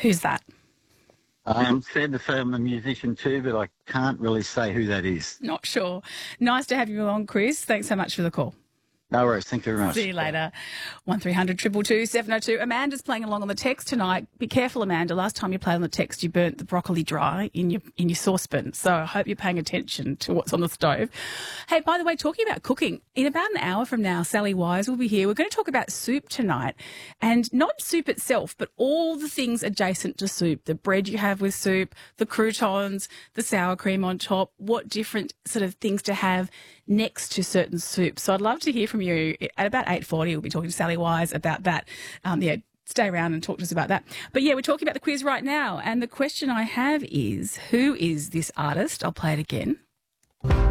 Who's that? I'm sad to say I'm a musician too, but I can't really say who that is. Not sure. Nice to have you on, Chris. Thanks so much for the call. No worries. Thank you very much. See you later. 1300 222 702. Amanda's playing along on the text tonight. Be careful, Amanda. Last time you played on the text, you burnt the broccoli dry in your saucepan. So I hope you're paying attention to what's on the stove. Hey, by the way, talking about cooking, in about an hour from now, Sally Wise will be here. We're going to talk about soup tonight, and not soup itself, but all the things adjacent to soup. The bread you have with soup, the croutons, the sour cream on top, what different sort of things to have next to certain soups. So I'd love to hear from you. At about 8:40, we'll be talking to Sally Wise about that. Stay around and talk to us about that. But yeah, we're talking about the quiz right now. And the question I have is, who is this artist? I'll play it again.